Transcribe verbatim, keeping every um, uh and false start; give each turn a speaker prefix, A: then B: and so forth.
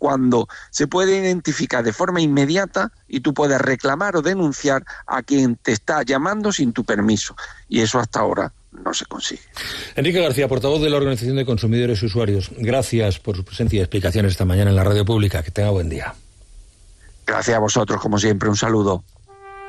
A: cuando se puede identificar de forma inmediata y tú puedes reclamar o denunciar a quien te está llamando sin tu permiso. Y eso hasta ahora no se consigue.
B: Enrique García, portavoz de la Organización de Consumidores y Usuarios, gracias por su presencia y explicaciones esta mañana en la radio pública. Que tenga buen día.
A: Gracias a vosotros, como siempre. Un saludo.